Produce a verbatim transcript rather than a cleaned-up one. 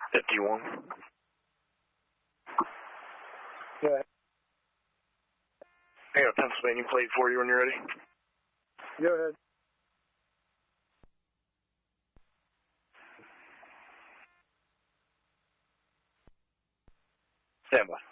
fifty-one. Yeah. I got a Pennsylvania plate for you when you're ready. Go ahead. Stand by.